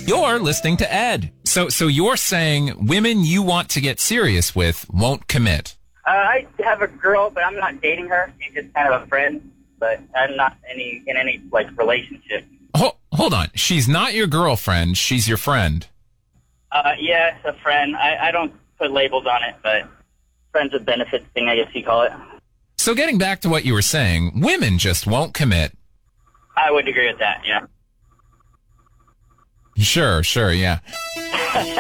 You're listening to Ed. So you're saying women you want to get serious with won't commit. I have a girl, but I'm not dating her. She's just kind of a friend, but I'm not in any like relationship. Hold on. She's not your girlfriend. She's your friend. Yeah, it's a friend. I don't put labels on it, but friends with benefits thing, I guess you call it. So getting back to what you were saying, women just won't commit. I would agree with that, yeah. Sure, yeah.